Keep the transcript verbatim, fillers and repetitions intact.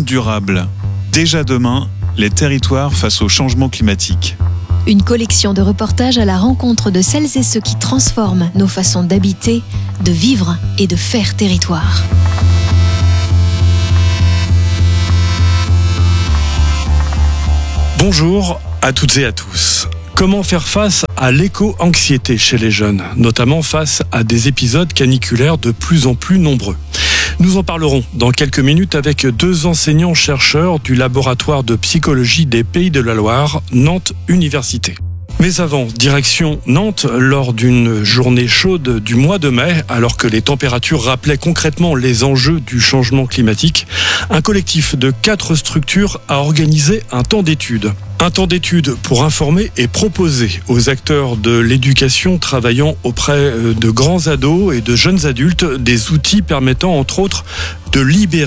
monde durable. Déjà demain, les territoires face au changement climatique. Une collection de reportages à la rencontre de celles et ceux qui transforment nos façons d'habiter, de vivre et de faire territoire. Bonjour à toutes et à tous. Comment faire face à l'éco-anxiété chez les jeunes, notamment face à des épisodes caniculaires de plus en plus nombreux? Nous en parlerons dans quelques minutes avec deux enseignants-chercheurs du laboratoire de psychologie des Pays de la Loire, Nantes Université. Mais avant, direction Nantes, lors d'une journée chaude du mois de mai, alors que les températures rappelaient concrètement les enjeux du changement climatique, un collectif de quatre structures a organisé un temps d'étude. Un temps d'étude pour informer et proposer aux acteurs de l'éducation travaillant auprès de grands ados et de jeunes adultes des outils permettant entre autres de libérer